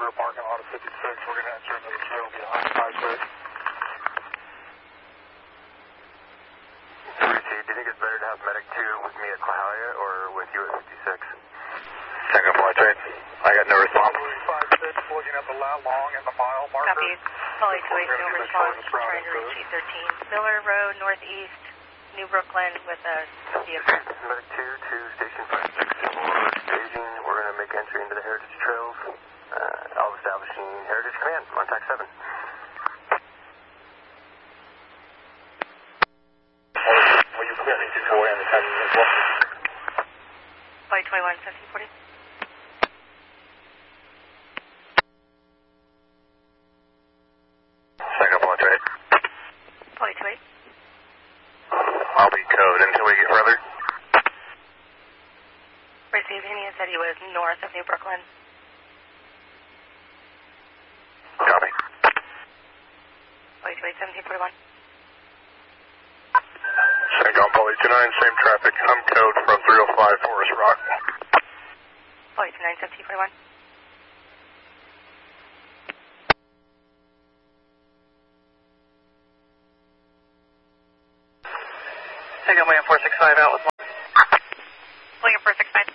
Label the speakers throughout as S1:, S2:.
S1: rear parking lot of 56. We're going to enter into the trail behind 56.
S2: 3T, do you think it's better to have Medic 2 with me at Clahalia or with you at 56?
S3: Second flight train. I got no response.
S1: 56, looking at the lat long and the mile marker.
S4: Copy. Poly 280, no response. Trying to reach 813. Miller Road, northeast, New Brooklyn with a vehicle.
S2: Medic 2 to Station 56. We're staging. We're going to make entry into the Heritage Trails. I'll establishing Heritage Command on TAC 7.
S3: Will you clear me to 4 and the timing as well?
S4: Poly 21, 1740.
S3: Second flight train.
S4: Poly 28.
S3: I'll be code until we get further.
S4: Received. He said he was north of New Brooklyn.
S3: Copy.
S4: Poly 28, 1741.
S3: Saigon Poly 29, same traffic. I'm code from 305 Forest Rock.
S4: Poly 29, 1741.
S5: Saigon William 465 out with
S4: William 465.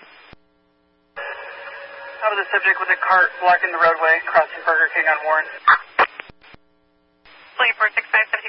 S5: How was the subject with a cart blocking the roadway crossing Burger King on Warren?
S4: William 465,